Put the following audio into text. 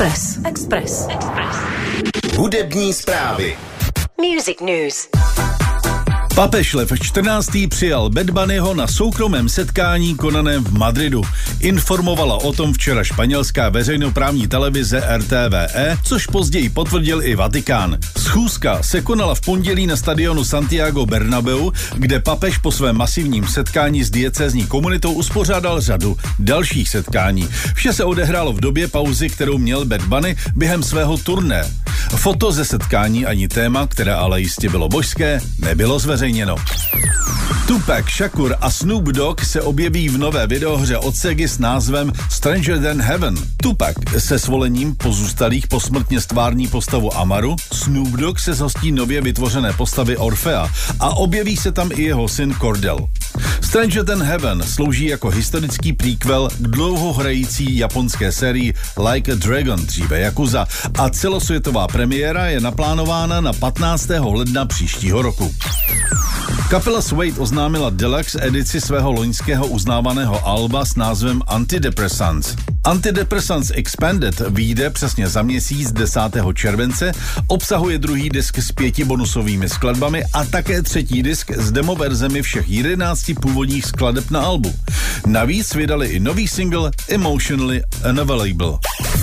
Express. Hudební zprávy. Music News. Papež Lev XIV. Přijal Bad Bunnyho na soukromém setkání konaném v Madridu. Informovala o tom včera španělská veřejnoprávní televize RTVE, což později potvrdil i Vatikán. Schůzka se konala v pondělí na stadionu Santiago Bernabéu, kde papež po svém masivním setkání s diecézní komunitou uspořádal řadu dalších setkání. Vše se odehrálo v době pauzy, kterou měl Bad Bunny během svého turné. Foto ze setkání ani téma, které ale jistě bylo božské, nebylo zveřejněno. Tupac Shakur a Snoop Dogg se objeví v nové videohře od Segy s názvem Stranger Than Heaven. Tupac se svolením pozůstalých posmrtně stvární postavu Amaru, Snoop Dogg se zhostí nově vytvořené postavy Orfea a objeví se tam i jeho syn Cordell. Stranger Than Heaven slouží jako historický prequel k dlouhohrající japonské sérii Like a Dragon, dříve Yakuza, a celosvětová premiéra je naplánována na 15. ledna příštího roku. Kapela Suede oznámila deluxe edici svého loňského uznávaného alba s názvem Antidepressants. Antidepressants Expanded vyjde přesně za měsíc 10. července, obsahuje druhý disk s 5 bonusovými skladbami a také třetí disk s demoverzemi všech 11 původních skladeb na albu. Navíc vydali i nový single Emotionally Unavailable.